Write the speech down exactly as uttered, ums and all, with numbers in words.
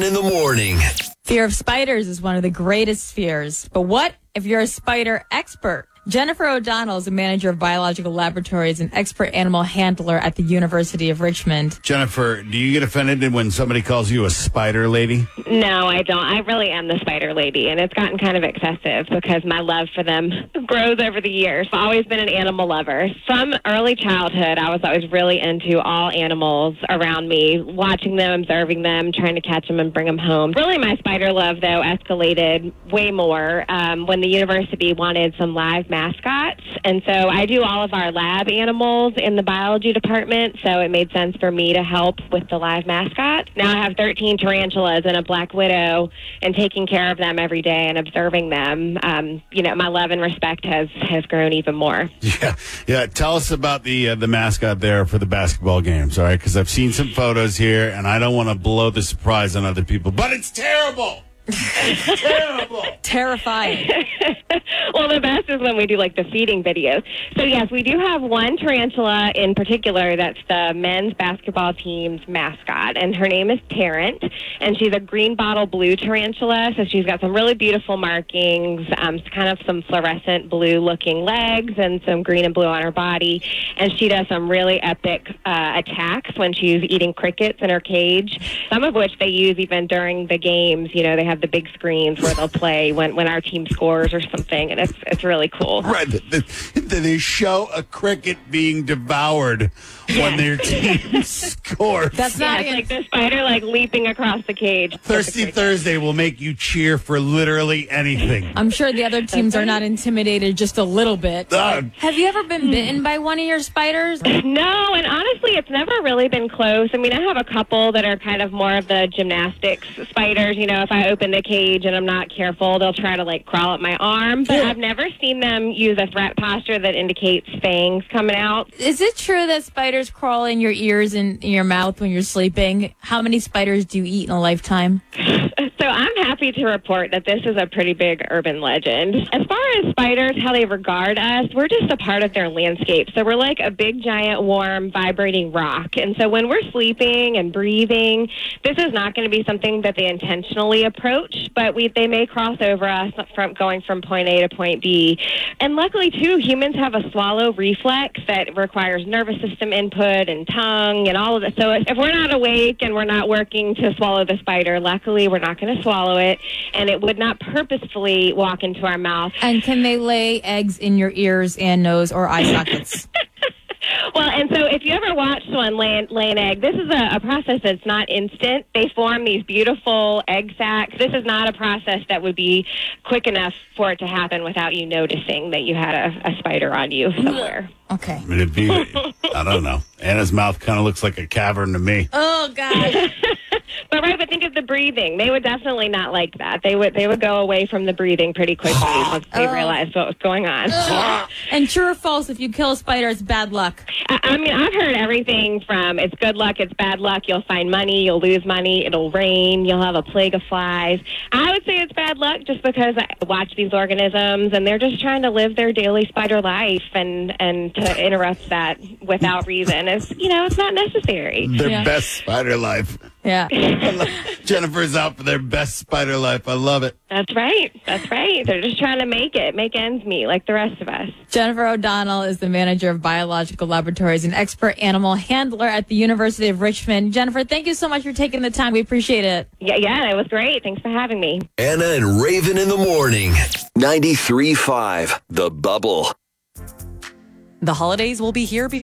in the morning. Fear of spiders is one of the greatest fears. But what if you're a spider expert? Jennifer O'Donnell is a manager of biological laboratories and expert animal handler at the University of Richmond. Jennifer, do you get offended when somebody calls you a spider lady? No, I don't. I really am the spider lady, and it's gotten kind of excessive because my love for them grows over the years. I've always been an animal lover. From early childhood, I was always really into all animals around me, watching them, observing them, trying to catch them and bring them home. Really, my spider love, though, escalated way more um, when the university wanted some live mascots. And so I do all of our lab animals in the biology department, so it made sense for me to help with the live mascots. Now I have thirteen tarantulas and a black widow, and taking care of them every day and observing them, um, you know, my love and respect has, has grown even more. Yeah, yeah. Tell us about the uh, the mascot there for the basketball games, all right? Because I've seen some photos here, and I don't want to blow the surprise on other people, but it's terrible. It's terrible. Terrifying. Well, the best is when we do, like, the feeding videos. So, yes, we do have one tarantula in particular that's the men's basketball team's mascot, and her name is Tarrant, and she's a green bottle blue tarantula, so she's got some really beautiful markings, um, kind of some fluorescent blue-looking legs and some green and blue on her body, and she does some really epic uh, attacks when she's eating crickets in her cage, some of which they use even during the games. You know, they have the big screens where they'll play when, when our team scores or something, and it's it's really cool. Right. The, the, they show a cricket being devoured when their team scores. That's Yeah, not it's even... like the spider, like, leaping across the cage. Thirsty Thursday will make you cheer for literally anything. I'm sure the other teams are not intimidated just a little bit. Uh, Have you ever been bitten by one of your spiders? No, and honestly, it's never really been close. I mean, I have a couple that are kind of more of the gymnastics spiders. You know, if I open the cage and I'm not careful, they'll try to, like, crawl up my arm. But I've never seen them use a threat posture that indicates fangs coming out. Is it true that spiders crawl in your ears and in your mouth when you're sleeping? How many spiders do you eat in a lifetime? So I'm happy to report that this is a pretty big urban legend. As far as spiders, how they regard us, we're just a part of their landscape. So we're like a big, giant, warm, vibrating rock. And so when we're sleeping and breathing, this is not going to be something that they intentionally approach, but we they may cross over us from going from point A to point B. And luckily, too, humans have a swallow reflex that requires nervous system input and tongue and all of that. So if we're not awake and we're not working to swallow the spider, luckily we're not going to swallow it, and it would not purposefully walk into our mouth. And can they lay eggs in your ears and nose or eye sockets? Well, and so if you ever watched one lay, lay an egg, this is a, a process that's not instant. They form these beautiful egg sacs. This is not a process that would be quick enough for it to happen without you noticing that you had a, a spider on you somewhere. Okay. I mean, it'd be, I don't know. Anna's mouth kind of looks like a cavern to me. Oh, God. But right, but think of the breathing. They would definitely not like that. They would they would go away from the breathing pretty quickly once they Oh. realized what was going on. And true or false, if you kill a spider, it's bad luck. I, I mean, I've heard everything from it's good luck, it's bad luck, you'll find money, you'll lose money, it'll rain, you'll have a plague of flies. I would say it's bad luck just because I watch these organisms and they're just trying to live their daily spider life, and, and to interrupt that without reason is, you know, it's not necessary. Their Yeah. best spider life. Yeah. Jennifer's out for their best spider life. I love it. That's right. That's right. They're just trying to make it, make ends meet like the rest of us. Jennifer O'Donnell is the manager of biological laboratories and expert animal handler at the University of Richmond. Jennifer, thank you so much for taking the time. We appreciate it. Yeah, yeah, it was great. Thanks for having me. Anna and Raven in the morning. ninety-three point five The Bubble. The holidays will be here before